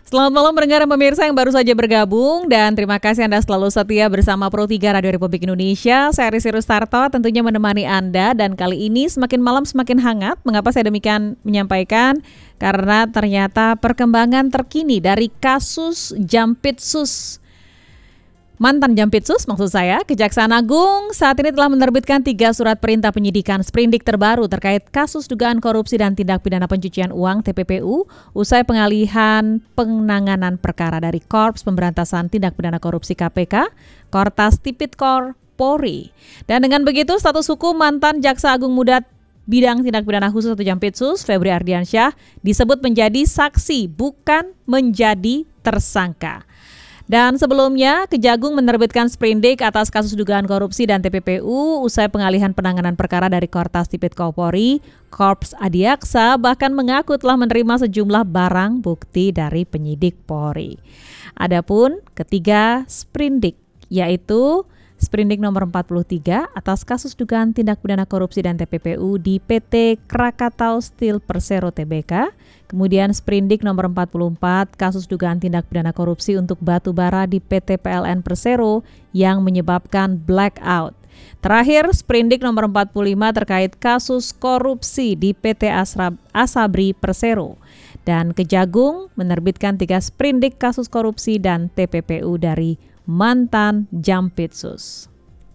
Selamat malam pendengar dan pemirsa yang baru saja bergabung dan terima kasih Anda selalu setia bersama Pro 3 Radio Republik Indonesia. Saya Risi Rustarto tentunya menemani Anda dan kali ini semakin malam semakin hangat. Mengapa saya demikian menyampaikan? Karena ternyata perkembangan terkini dari kasus Jampitsus. Mantan Jampitsus maksud saya, Kejaksaan Agung saat ini telah menerbitkan 3 surat perintah penyidikan sprindik terbaru terkait kasus dugaan korupsi dan tindak pidana pencucian uang TPPU usai pengalihan penanganan perkara dari Korps Pemberantasan Tindak Pidana Korupsi KPK, Kortas Tipikor Polri. Dan dengan begitu status hukum mantan Jaksa Agung Muda Bidang Tindak Pidana Khusus atau Jampitsus Febri Ardiansyah disebut menjadi saksi bukan menjadi tersangka. Dan sebelumnya, Kejagung menerbitkan sprindik atas kasus dugaan korupsi dan TPPU usai pengalihan penanganan perkara dari Kortas Tipikor Polri, Korps Adiaksa bahkan mengaku telah menerima sejumlah barang bukti dari penyidik Polri. Adapun ketiga sprindik, yaitu sprindik nomor 43 atas kasus dugaan tindak pidana korupsi dan TPPU di PT Krakatau Steel Persero Tbk, kemudian sprindik nomor 44 kasus dugaan tindak pidana korupsi untuk batu bara di PT PLN Persero yang menyebabkan blackout. Terakhir, sprindik nomor 45 terkait kasus korupsi di PT Asabri Persero. Dan Kejagung menerbitkan 3 sprindik kasus korupsi dan TPPU dari mantan Jampitsus.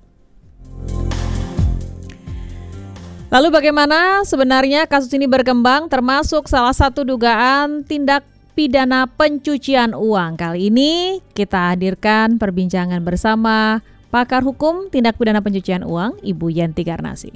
Lalu bagaimana sebenarnya kasus ini berkembang termasuk salah satu dugaan tindak pidana pencucian uang. Kali ini kita hadirkan perbincangan bersama pakar hukum tindak pidana pencucian uang, Ibu Yenti Garnasi.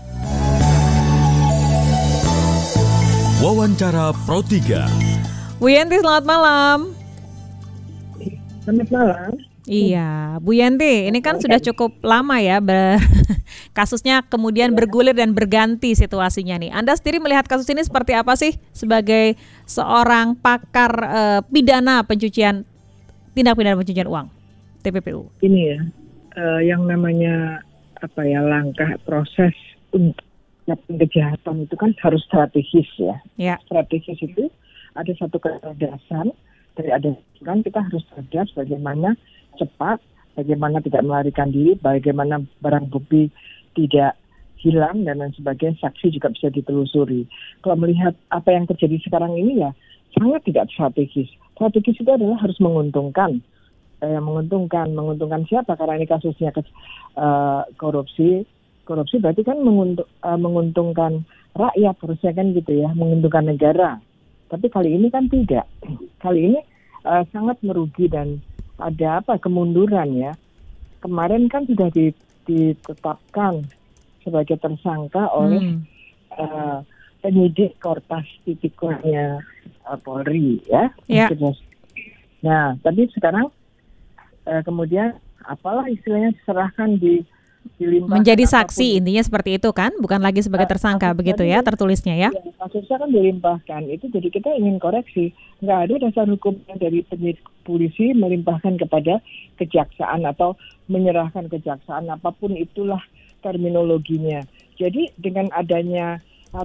Wawancara Pro 3. Bu Yenti, selamat malam. Selamat malam. Iya, Bu Yenti, ini kan sudah cukup lama ya kasusnya kemudian bergulir dan berganti situasinya nih. Anda sendiri melihat kasus ini seperti apa sih sebagai seorang pakar tindak pidana pencucian uang TPPU? Ini ya, yang namanya langkah proses untuk kejahatan itu kan harus strategis ya. Strategis itu ada satu kecerdasan dari ada kan kita harus cerdas bagaimana cepat, bagaimana tidak melarikan diri, bagaimana barang bukti tidak hilang dan lain sebagainya, saksi juga bisa ditelusuri. Kalau melihat apa yang terjadi sekarang ini ya sangat tidak strategis. Strategis itu adalah harus menguntungkan. Menguntungkan siapa? Karena ini kasusnya korupsi berarti kan menguntungkan rakyat harusnya kan gitu ya, menguntungkan negara. Tapi kali ini kan tidak. Kali ini sangat merugi dan ada kemunduran ya. Kemarin kan sudah ditetapkan sebagai tersangka oleh penyidik Kortas Tipikornya Polri ya. Nah, tapi sekarang kemudian apalah istilahnya diserahkan menjadi saksi, intinya seperti itu kan, bukan lagi sebagai tersangka begitu ya tertulisnya ya. Kasusnya kan dilimpahkan, itu jadi kita ingin koreksi, nggak ada dasar hukum dari penyidik polisi melimpahkan kepada kejaksaan atau menyerahkan kejaksaan, apapun itulah terminologinya. Jadi dengan adanya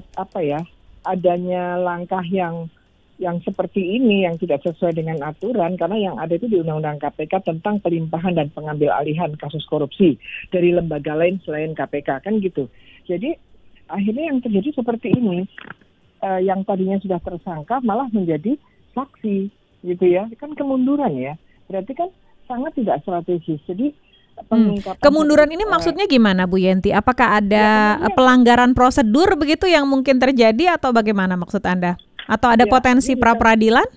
adanya langkah yang seperti ini yang tidak sesuai dengan aturan, karena yang ada itu di Undang-Undang KPK tentang pelimpahan dan pengambil alihan kasus korupsi dari lembaga lain selain KPK kan gitu. Jadi akhirnya yang terjadi seperti ini, yang tadinya sudah tersangka malah menjadi saksi gitu ya, kan kemunduran ya. Berarti kan sangat tidak strategis. Jadi kemunduran ini maksudnya gimana Bu Yenti? Apakah ada pelanggaran prosedur begitu yang mungkin terjadi atau bagaimana maksud Anda? Atau ada potensi pra-peradilan?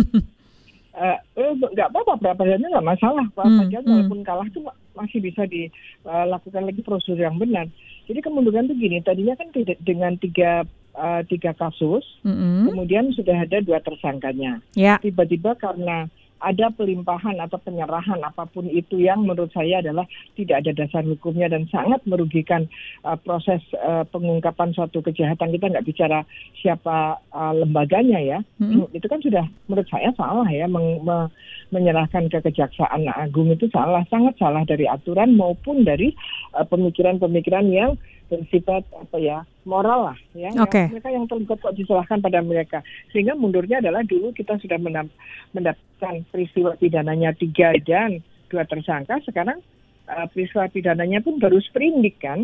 Nggak apa-apa, pra-peradilan nggak masalah. Pra-peradilan walaupun kalah itu masih bisa dilakukan lagi prosedur yang benar. Jadi kemunduran itu gini, tadinya kan dengan tiga kasus, kemudian sudah ada 2 tersangkanya. Tiba-tiba karena ada pelimpahan atau penyerahan apapun itu yang menurut saya adalah tidak ada dasar hukumnya dan sangat merugikan proses pengungkapan suatu kejahatan. Kita nggak bicara siapa lembaganya ya. Itu kan sudah menurut saya salah ya, menyerahkan ke Kejaksaan Agung itu salah, sangat salah dari aturan maupun dari pemikiran-pemikiran yang bersifat moral lah ya. Oke. Mereka yang terlibat kok disalahkan pada mereka. Sehingga mundurnya adalah dulu kita sudah mendapatkan peristiwa pidananya 3 dan 2 tersangka, sekarang peristiwa pidananya pun baru sprindik kan.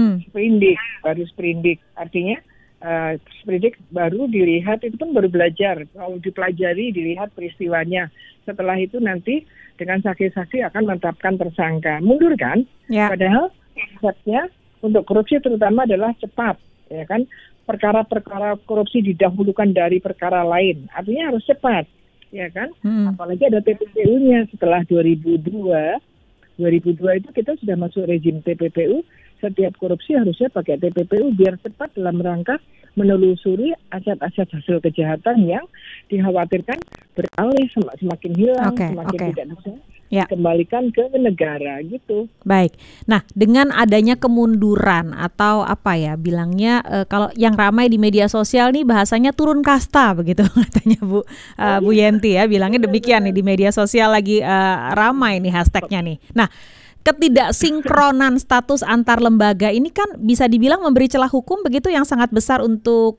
Baru sprindik. Artinya sprindik baru dilihat, itu pun baru belajar. Kalau dipelajari, dilihat peristiwanya. Setelah itu nanti dengan saksi-saksi akan menetapkan tersangka. Mundur kan? Ya. Padahal konsepnya untuk korupsi terutama adalah cepat, ya kan? Perkara-perkara korupsi didahulukan dari perkara lain. Artinya harus cepat, ya kan? Apalagi ada TPPU-nya setelah 2002 itu kita sudah masuk rezim TPPU. Setiap korupsi harusnya pakai TPPU biar cepat dalam rangka menelusuri aset-aset hasil kejahatan yang dikhawatirkan beralih, semakin hilang, semakin tidak bisa dikembalikan ke negara gitu. Baik. Nah, dengan adanya kemunduran atau bilangnya kalau yang ramai di media sosial nih bahasanya turun kasta begitu katanya Bu Yenti ya, bilangnya demikian nih di media sosial lagi ramai nih hashtagnya nih. Nah, ketidaksinkronan status antar lembaga ini kan bisa dibilang memberi celah hukum begitu yang sangat besar untuk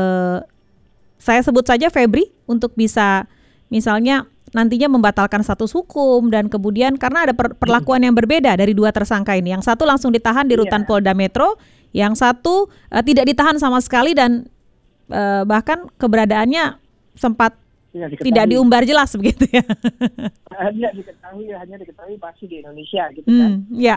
saya sebut saja Febri untuk bisa misalnya nantinya membatalkan status hukum dan kemudian karena ada perlakuan yang berbeda dari 2 tersangka ini. Yang satu langsung ditahan di rutan Polda Metro, yang satu tidak ditahan sama sekali dan bahkan keberadaannya sempat tidak diumbar jelas begitu ya. Hanya diketahui pasti di Indonesia gitu kan.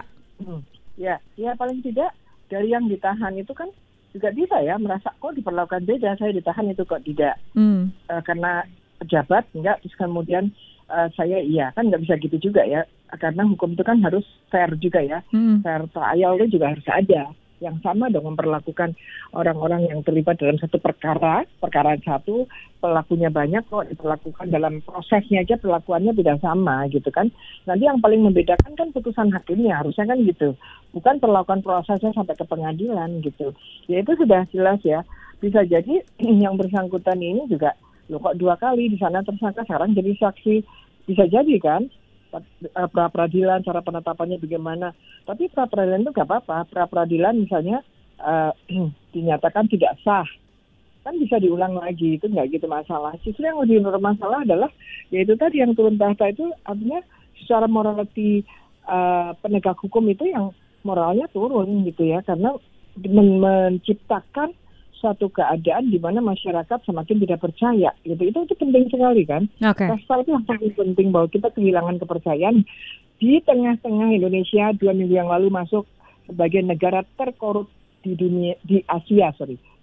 Ya paling tidak dari yang ditahan itu kan juga bisa ya merasa kok diperlakukan beda, saya ditahan itu kok tidak. Karena pejabat enggak, terus kemudian saya kan nggak bisa gitu juga ya, karena hukum itu kan harus fair juga ya. Fair trial itu juga harus ada. Yang sama dong memperlakukan orang-orang yang terlibat dalam satu perkara satu, pelakunya banyak kok diperlakukan dalam prosesnya aja perlakuannya tidak sama gitu kan. Nanti yang paling membedakan kan putusan hakimnya, harusnya kan gitu. Bukan perlakuan prosesnya sampai ke pengadilan gitu. Ya itu sudah jelas ya. Bisa jadi yang bersangkutan ini juga loh kok 2 kali di sana tersangka sekarang jadi saksi, bisa jadi kan pra-peradilan cara penetapannya bagaimana. Tapi pra-peradilan itu nggak apa-apa, pra-peradilan misalnya dinyatakan tidak sah kan bisa diulang lagi, itu nggak gitu masalah. Justru yang lebih bermasalah adalah yaitu tadi yang turun tahta itu artinya secara morality penegak hukum itu yang moralnya turun gitu ya, karena menciptakan suatu keadaan di mana masyarakat semakin tidak percaya gitu. Itu penting sekali kan. Kasar itu yang paling penting, bahwa kita kehilangan kepercayaan di tengah-tengah Indonesia 2 minggu yang lalu masuk sebagai negara terkorup di dunia, di Asia.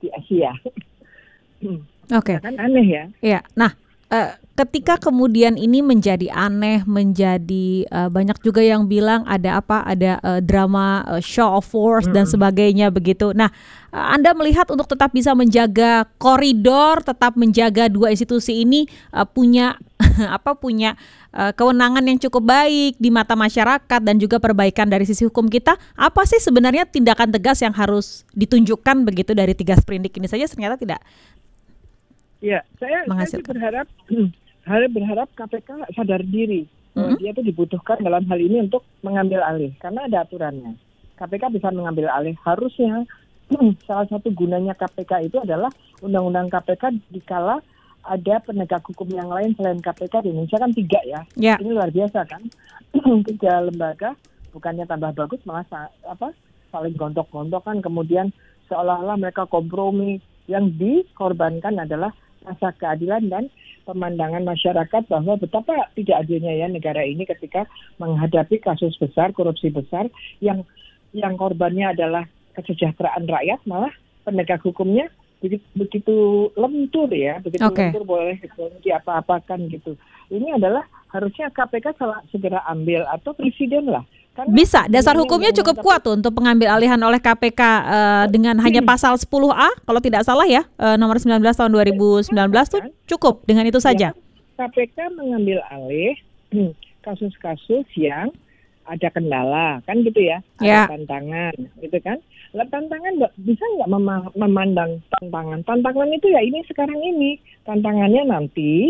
Kan aneh ya. Iya. Nah, ketika kemudian ini menjadi aneh, menjadi banyak juga yang bilang ada drama show of force dan sebagainya begitu. Nah, Anda melihat untuk tetap bisa menjaga koridor, tetap menjaga 2 institusi ini punya kewenangan yang cukup baik di mata masyarakat dan juga perbaikan dari sisi hukum kita. Apa sih sebenarnya tindakan tegas yang harus ditunjukkan begitu dari 3 sprindik ini saja ternyata tidak? Ya, saya sih berharap KPK sadar diri bahwa dia itu dibutuhkan dalam hal ini untuk mengambil alih, karena ada aturannya. KPK bisa mengambil alih, harusnya salah satu gunanya KPK itu adalah undang-undang KPK dikala ada penegak hukum yang lain selain KPK di Indonesia kan 3 ya. Ini luar biasa kan. 3 lembaga bukannya tambah bagus, malah saling gontok-gontokan, kemudian seolah-olah mereka kompromi. Yang dikorbankan adalah rasa keadilan dan pemandangan masyarakat bahwa betapa tidak adilnya ya negara ini ketika menghadapi kasus besar, korupsi besar yang korbannya adalah kesejahteraan rakyat, malah penegak hukumnya begitu lentur ya, lentur boleh diapa-apakan gitu. Ini adalah harusnya KPK segera ambil, atau presiden lah. Karena bisa, dasar hukumnya cukup kuat tuh untuk pengambil alihan oleh KPK dengan hanya pasal 10A kalau tidak salah ya, nomor 19 tahun 2019 tuh cukup dengan itu saja. KPK mengambil alih kasus-kasus yang ada kendala kan gitu ya, ada tantangan gitu kan. Lah tantangan bisa nggak memandang tantangan itu ya ini sekarang ini, tantangannya nanti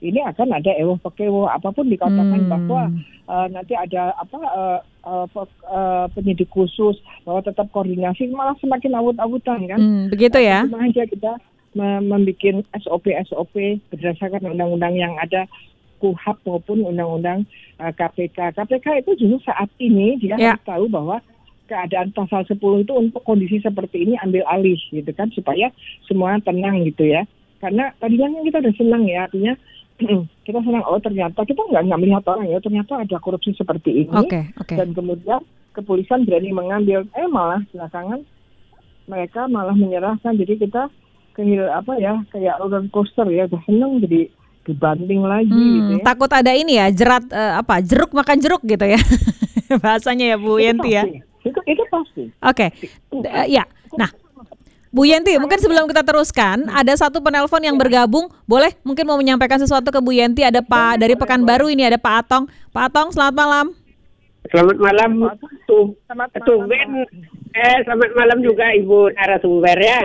ini akan ada ewo pekewo, apapun dikatakan bahwa nanti ada penyidik khusus, bahwa tetap koordinasi, malah semakin awut-awutan kan. Begitu ya. Cuma aja kita membuat SOP berdasarkan undang-undang yang ada, KUHAP maupun undang-undang KPK. KPK itu justru saat ini dia harus tahu bahwa keadaan pasal 10 itu untuk kondisi seperti ini ambil alih gitu kan, supaya semua tenang gitu ya. Karena tadinya kita udah senang ya, artinya kita senang, ternyata kita nggak melihat orang ya, ternyata ada korupsi seperti ini. Dan kemudian kepolisian berani mengambil, malah belakangan mereka malah menyerahkan. Jadi kita kayak roller coaster ya, udah senang jadi dibanting lagi gitu ya. Takut ada ini ya, jeruk makan jeruk gitu ya. Bahasanya ya Bu Yenti ya. Itu pasti. Ya. Nah, Bu Yenti, mungkin sebelum kita teruskan, ada satu penelpon yang bergabung. Boleh mungkin mau menyampaikan sesuatu ke Bu Yenti. Ada Pak dari Pekanbaru ini, ada Pak Atong. Pak Atong, selamat malam. Selamat malam. Selamat malam juga Ibu narasumber ya.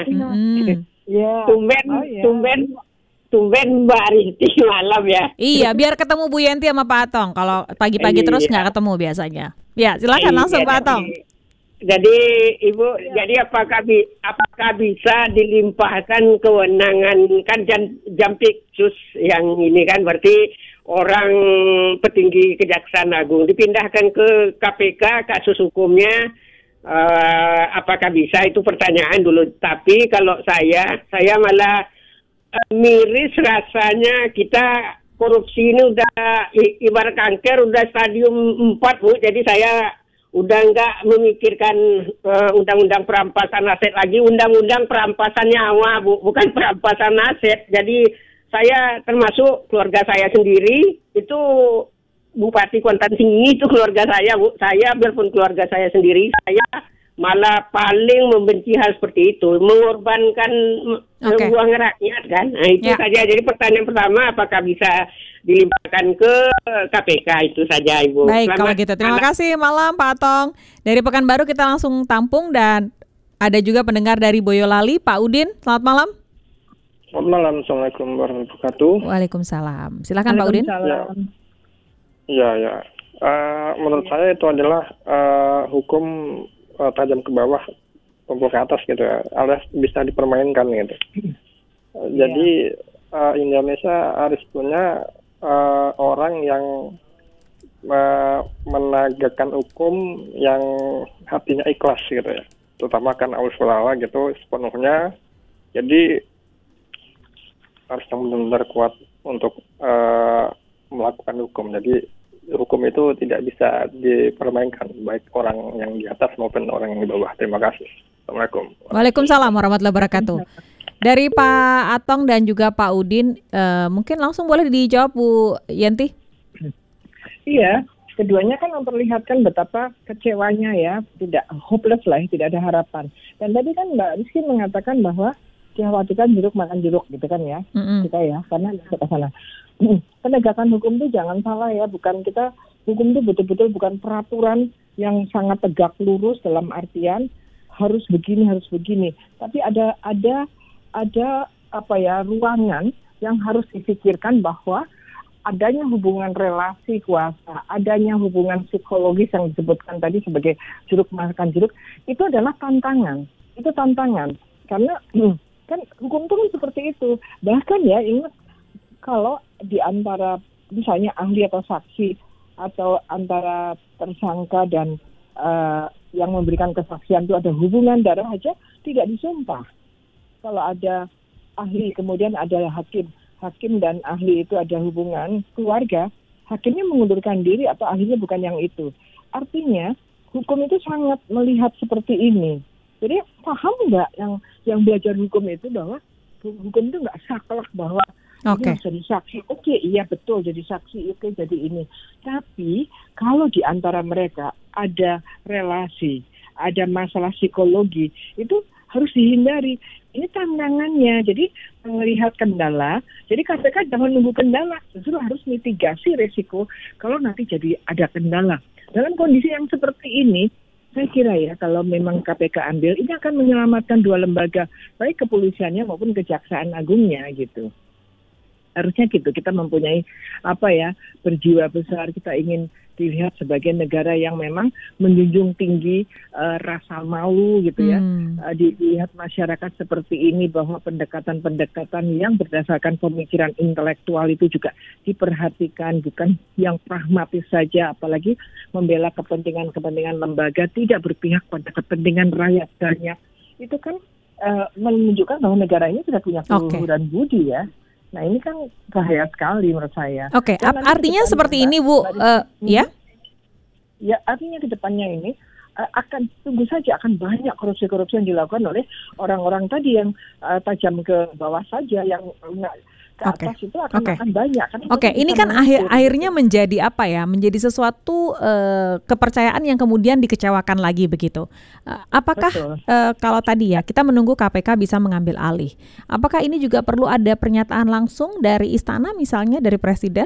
Tumben Mbak Rinti malam ya. Iya, biar ketemu Bu Yenti sama Pak Atong. Kalau pagi-pagi terus nggak ketemu biasanya. Ya, silakan langsung Pak Atong. Jadi Ibu, jadi apakah bisa dilimpahkan kewenangan, kan Jampitsus yang ini kan berarti orang petinggi Kejaksaan Agung dipindahkan ke KPK kasus hukumnya, apakah bisa, itu pertanyaan dulu. Tapi kalau saya malah miris rasanya, kita korupsi ini udah ibarat kanker, udah stadium 4 Bu, jadi saya udah nggak memikirkan undang-undang perampasan aset lagi, undang-undang perampasan nyawa Bu, bukan perampasan aset. Jadi saya termasuk keluarga saya sendiri, itu Bupati Kuantan Tinggi itu keluarga saya Bu, saya biarpun keluarga saya sendiri, saya malah paling membenci hal seperti itu, mengorbankan uang rakyat kan. Nah itu saja, jadi pertanyaan pertama, apakah bisa dilimpahkan ke KPK, itu saja Ibu. Baik, kalau gitu terima kasih malam Pak Atong. Dari Pekanbaru kita langsung tampung, dan ada juga pendengar dari Boyolali, Pak Udin, selamat malam. Selamat malam, Assalamualaikum warahmatullahi wabarakatuh. Waalaikumsalam. Silakan Pak Udin. Ya. Menurut saya itu adalah hukum tajam ke bawah, tumpul ke atas gitu ya, alias bisa dipermainkan gitu. Jadi Indonesia harus punya orang yang menegakkan hukum yang hatinya ikhlas gitu ya, terutama kan Allah gitu sepenuhnya. Jadi harus yang benar-benar kuat untuk melakukan hukum. Jadi hukum itu tidak bisa dipermainkan, baik orang yang di atas maupun orang yang di bawah. Terima kasih. Assalamualaikum. Waalaikumsalam warahmatullahi wabarakatuh. Dari Pak Atong dan juga Pak Udin, mungkin langsung boleh dijawab Bu Yenti. Iya, keduanya kan memperlihatkan betapa kecewanya ya, tidak hopeless lah, tidak ada harapan. Dan tadi kan Mbak Rizky mengatakan bahwa dikhawatirkan jeruk makan jeruk gitu kan ya, kita ya, karena ke sana. Penegakan hukum itu jangan salah ya, bukan kita, hukum itu betul-betul bukan peraturan yang sangat tegak lurus dalam artian harus begini, tapi ada ruangan yang harus difikirkan bahwa adanya hubungan relasi kuasa, adanya hubungan psikologis yang disebutkan tadi sebagai jeruk makan jeruk, itu adalah tantangan. Itu tantangan karena kan hukum itu kan seperti itu. Bahkan ya, ingat kalau di antara misalnya ahli atau saksi atau antara tersangka dan yang memberikan kesaksian itu ada hubungan darah aja tidak disumpah. Kalau ada ahli kemudian ada hakim dan ahli itu ada hubungan keluarga, hakimnya mengundurkan diri atau ahlinya bukan yang itu. Artinya hukum itu sangat melihat seperti ini. Jadi paham nggak yang belajar hukum itu bahwa hukum itu nggak saklek bahwa ini harus jadi saksi. Oke, iya betul jadi saksi, oke jadi ini. Tapi kalau di antara mereka ada relasi, ada masalah psikologi, itu harus dihindari. Ini tantangannya. Jadi melihat kendala. Jadi KPK jangan nunggu kendala, justru harus mitigasi resiko kalau nanti jadi ada kendala. Dalam kondisi yang seperti ini, saya kira ya kalau memang KPK ambil, ini akan menyelamatkan dua lembaga, baik kepolisiannya maupun Kejaksaan Agungnya gitu. Harusnya gitu, kita mempunyai berjiwa besar, kita ingin dilihat sebagai negara yang memang menjunjung tinggi rasa malu gitu ya. Dilihat masyarakat seperti ini bahwa pendekatan-pendekatan yang berdasarkan pemikiran intelektual itu juga diperhatikan, bukan yang pragmatis saja, apalagi membela kepentingan-kepentingan lembaga, tidak berpihak pada kepentingan rakyat banyak. Itu kan menunjukkan bahwa negara ini sudah punya keluhuran budi ya. Nah ini kan bahaya sekali menurut saya. Oke, artinya seperti ini Bu, ya? Ya artinya di depannya ini akan tunggu saja akan banyak korupsi-korupsi yang dilakukan oleh orang-orang tadi yang tajam ke bawah saja, yang ke atas itu akan banyak. Oke, ini kan akhirnya menjadi apa ya? Menjadi sesuatu kepercayaan yang kemudian dikecewakan lagi begitu. Apakah kalau tadi ya kita menunggu KPK bisa mengambil alih, apakah ini juga perlu ada pernyataan langsung dari istana misalnya dari Presiden?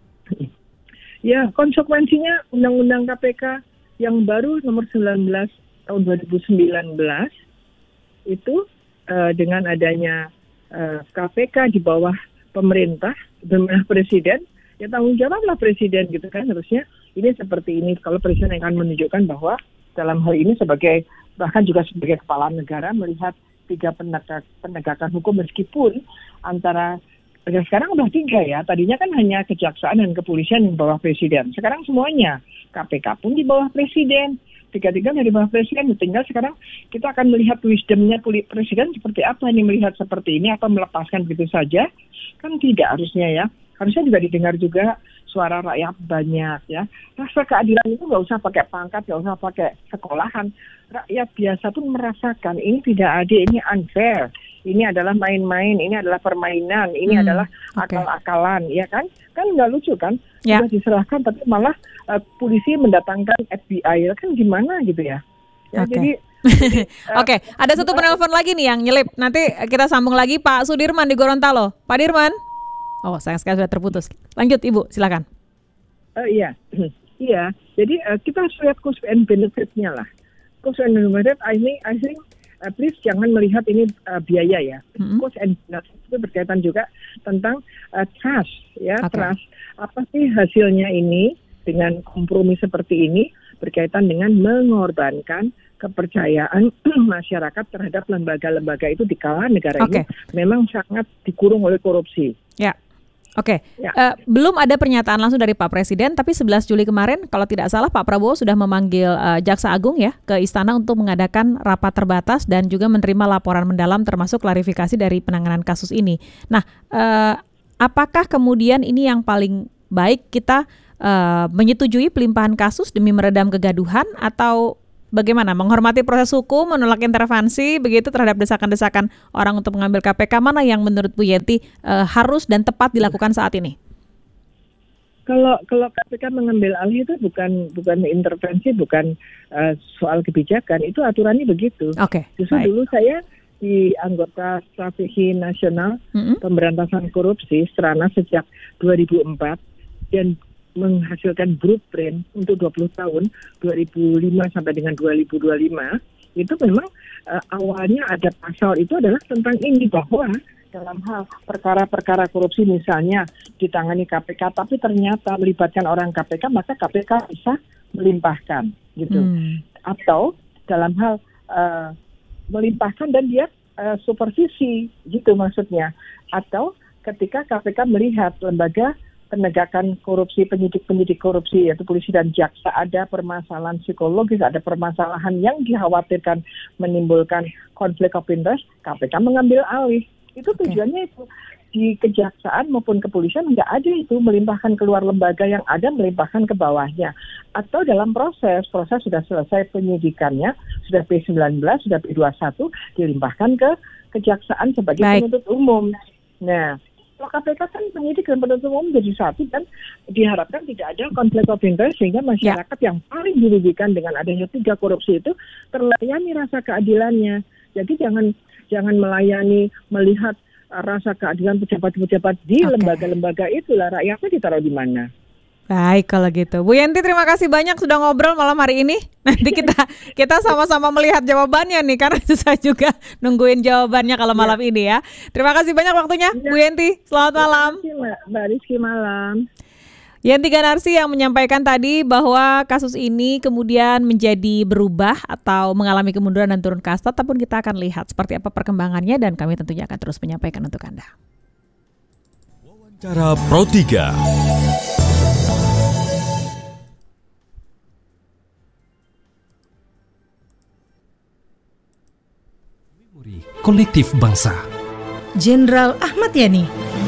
Ya, konsekuensinya Undang-Undang KPK yang baru nomor 19 tahun 2019 itu dengan adanya KPK di bawah pemerintah, presiden, ya tanggung jawablah presiden gitu kan, harusnya ini seperti ini. Kalau presiden akan menunjukkan bahwa dalam hal ini bahkan juga sebagai kepala negara melihat 3 penegakan hukum, meskipun antara sekarang udah 3 ya, tadinya kan hanya kejaksaan dan kepolisian di bawah presiden, sekarang semuanya, KPK pun di bawah presiden, 3 dari bawah presiden. Tinggal sekarang kita akan melihat wisdomnya presiden seperti apa, ini melihat seperti ini apa melepaskan begitu saja, kan tidak harusnya ya. Harusnya juga didengar juga suara rakyat banyak ya. Rasa keadilan itu nggak usah pakai pangkat, nggak usah pakai sekolahan. Rakyat biasa pun merasakan ini tidak adil, ini unfair, ini adalah main-main, ini adalah permainan, ini adalah akal-akalan, ya kan? Kan nggak lucu kan? Sudah diserahkan tapi malah polisi mendatangkan FBI, kan gimana gitu ya? Jadi Oke, ada satu penelpon lagi nih yang nyelip. Nanti kita sambung lagi, Pak Sudirman di Gorontalo. Pak Dirman. Oh, sayang sekali sudah terputus. Lanjut Ibu, silakan. Iya. Jadi kita harus lihat cost and benefit-nya lah. Cost and benefit, I think please jangan melihat ini biaya ya. Cost and benefit itu berkaitan juga tentang trust ya. Trust. Apa sih hasilnya ini dengan kompromi seperti ini, berkaitan dengan mengorbankan kepercayaan masyarakat terhadap lembaga-lembaga itu di kala negara ini memang sangat dikurung oleh korupsi. Ya. Belum ada pernyataan langsung dari Pak Presiden, tapi 11 Juli kemarin kalau tidak salah Pak Prabowo sudah memanggil Jaksa Agung ya ke Istana untuk mengadakan rapat terbatas dan juga menerima laporan mendalam termasuk klarifikasi dari penanganan kasus ini. Nah, apakah kemudian ini yang paling baik kita menyetujui pelimpahan kasus demi meredam kegaduhan, atau bagaimana menghormati proses hukum, menolak intervensi begitu terhadap desakan-desakan orang untuk mengambil KPK? Mana yang menurut Bu Yenti harus dan tepat dilakukan saat ini? Kalau KPK mengambil alih itu bukan intervensi, bukan soal kebijakan, itu aturannya begitu. Justru dulu saya di anggota strategi nasional pemberantasan korupsi Strana sejak 2004 dan menghasilkan blueprint untuk 20 tahun 2005 sampai dengan 2025, itu memang awalnya ada pasal itu adalah tentang ini, bahwa dalam hal perkara-perkara korupsi misalnya ditangani KPK tapi ternyata melibatkan orang KPK, maka KPK bisa melimpahkan gitu. Atau dalam hal melimpahkan dan dia supervisi gitu maksudnya. Atau ketika KPK melihat lembaga penegakan korupsi, penyidik korupsi yaitu polisi dan jaksa ada permasalahan psikologis, ada permasalahan yang dikhawatirkan menimbulkan konflik of interest, KPK mengambil alih. Itu tujuannya itu. Di kejaksaan maupun kepolisian nggak ada itu melimpahkan keluar lembaga, yang ada melimpahkan ke bawahnya. Atau dalam proses sudah selesai penyidikannya, sudah P19, sudah P21, dilimpahkan ke kejaksaan sebagai penuntut umum. Nah, kalau KPK kan penyidik dan penuntut umum jadi satu, dan diharapkan tidak ada konflik of interest sehingga masyarakat yang paling dirugikan dengan adanya 3 korupsi itu terlayani rasa keadilannya. Jadi jangan melayani, melihat rasa keadilan pejabat-pejabat di lembaga-lembaga itulah, rakyatnya ditaruh di mana. Baik kalau gitu. Bu Yenti, terima kasih banyak sudah ngobrol malam hari ini. Nanti kita sama-sama melihat jawabannya nih, karena susah juga nungguin jawabannya kalau malam ini ya. Terima kasih banyak waktunya, Bu Yenti. Selamat malam. Terima kasih Mbak Rizky, malam. Yenti Ganarsi yang menyampaikan tadi bahwa kasus ini kemudian menjadi berubah atau mengalami kemunduran dan turun kasta, tapi kita akan lihat seperti apa perkembangannya dan kami tentunya akan terus menyampaikan untuk Anda. Wawancara Pro 3. Kolektif bangsa. Jenderal Ahmad Yani.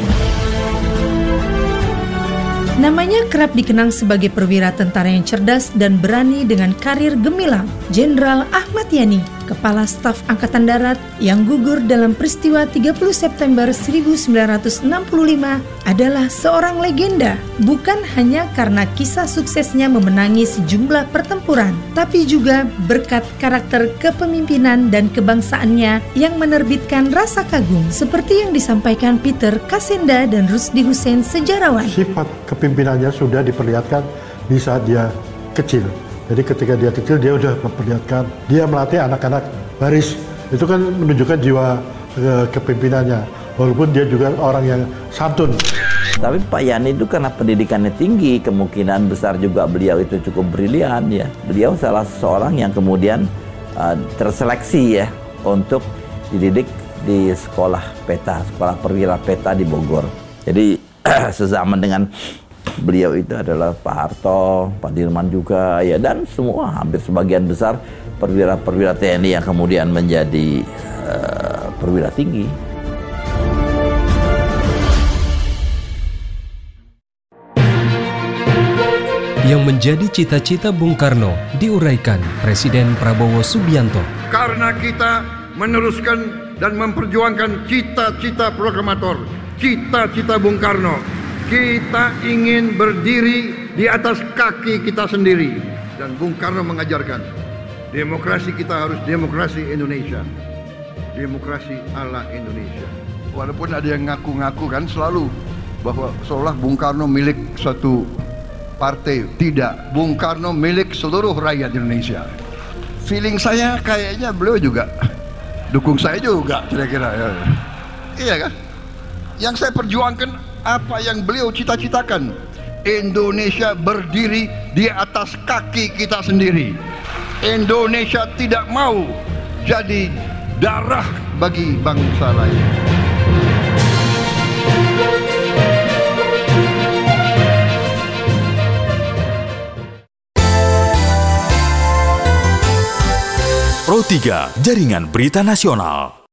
Namanya kerap dikenang sebagai perwira tentara yang cerdas dan berani dengan karir gemilang. Jenderal Ahmad Yani, Kepala Staf Angkatan Darat yang gugur dalam peristiwa 30 September 1965 adalah seorang legenda, bukan hanya karena kisah suksesnya memenangi sejumlah pertempuran, tapi juga berkat karakter kepemimpinan dan kebangsaannya yang menerbitkan rasa kagum, seperti yang disampaikan Peter Kasenda dan Rusdi Hussein, sejarawan. Sifat kepimpinannya sudah diperlihatkan di saat dia kecil. Jadi ketika dia kecil dia sudah memperlihatkan, dia melatih anak-anak baris. Itu kan menunjukkan jiwa kepimpinannya. Walaupun dia juga orang yang santun. Tapi Pak Yani itu karena pendidikannya tinggi, kemungkinan besar juga beliau itu cukup brilian ya. Beliau salah seorang yang kemudian terseleksi ya untuk dididik di sekolah PETA, sekolah perwira PETA di Bogor. Jadi sezaman dengan beliau itu adalah Pak Harto, Pak Dirman juga ya, dan semua hampir sebagian besar perwira-perwira TNI yang kemudian menjadi perwira tinggi. Yang menjadi cita-cita Bung Karno diuraikan Presiden Prabowo Subianto. Karena kita meneruskan dan memperjuangkan cita-cita proklamator, cita-cita Bung Karno. Kita ingin berdiri di atas kaki kita sendiri. Dan Bung Karno mengajarkan, demokrasi kita harus demokrasi Indonesia. Demokrasi ala Indonesia. Walaupun ada yang ngaku-ngaku kan selalu bahwa seolah Bung Karno milik suatu partai. Tidak, Bung Karno milik seluruh rakyat Indonesia. Feeling saya kayaknya beliau juga dukung saya juga kira-kira ya. Iya kan? Yang saya perjuangkan apa yang beliau cita-citakan. Indonesia berdiri di atas kaki kita sendiri. Indonesia tidak mau jadi darah bagi bangsa lain. Pro 3, Jaringan Berita Nasional.